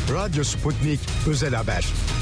Radyo Sputnik Özel Haber.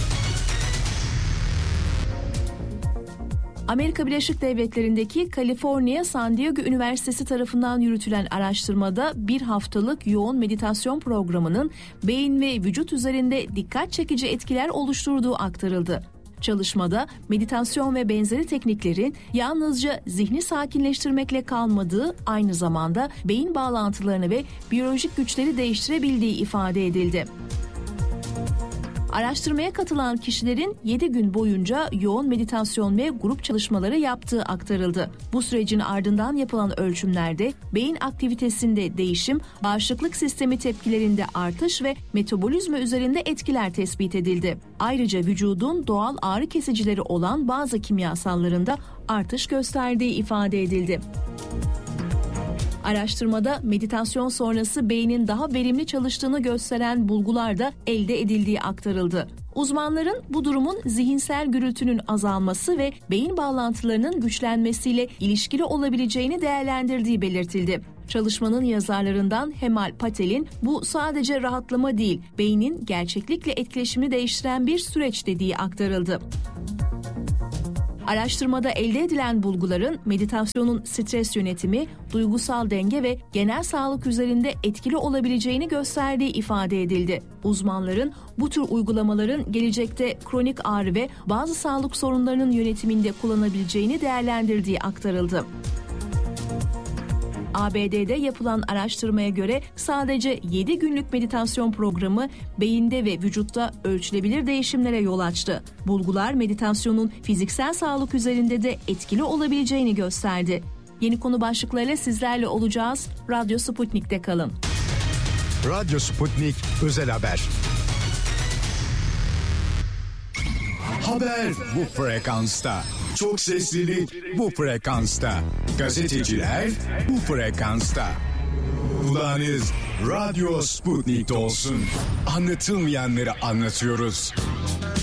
Amerika Birleşik Devletleri'ndeki Kaliforniya San Diego Üniversitesi tarafından yürütülen araştırmada bir haftalık yoğun meditasyon programının beyin ve vücut üzerinde dikkat çekici etkiler oluşturduğu aktarıldı. Çalışmada meditasyon ve benzeri tekniklerin yalnızca zihni sakinleştirmekle kalmadığı, aynı zamanda beyin bağlantılarını ve biyolojik güçleri değiştirebildiği ifade edildi. Araştırmaya katılan kişilerin 7 gün boyunca yoğun meditasyon ve grup çalışmaları yaptığı aktarıldı. Bu sürecin ardından yapılan ölçümlerde beyin aktivitesinde değişim, bağışıklık sistemi tepkilerinde artış ve metabolizma üzerinde etkiler tespit edildi. Ayrıca vücudun doğal ağrı kesicileri olan bazı kimyasallarında artış gösterdiği ifade edildi. Araştırmada meditasyon sonrası beynin daha verimli çalıştığını gösteren bulgular da elde edildiği aktarıldı. Uzmanların bu durumun zihinsel gürültünün azalması ve beyin bağlantılarının güçlenmesiyle ilişkili olabileceğini değerlendirdiği belirtildi. Çalışmanın yazarlarından Hemal Patel'in bu sadece rahatlama değil, beynin gerçeklikle etkileşimini değiştiren bir süreç dediği aktarıldı. Araştırmada elde edilen bulguların meditasyonun stres yönetimi, duygusal denge ve genel sağlık üzerinde etkili olabileceğini gösterdiği ifade edildi. Uzmanların bu tür uygulamaların gelecekte kronik ağrı ve bazı sağlık sorunlarının yönetiminde kullanabileceğini değerlendirdiği aktarıldı. ABD'de yapılan araştırmaya göre sadece 7 günlük meditasyon programı beyinde ve vücutta ölçülebilir değişimlere yol açtı. Bulgular meditasyonun fiziksel sağlık üzerinde de etkili olabileceğini gösterdi. Yeni konu başlıklarıyla sizlerle olacağız. Radyo Sputnik'te kalın. Radyo Sputnik Özel Haber. Haber bu frekansta. Çok seslilik bu frekansta. Gazeteciler bu frekansta. Kulağınız Radyo Sputnik'te olsun. Anlatılmayanları anlatıyoruz.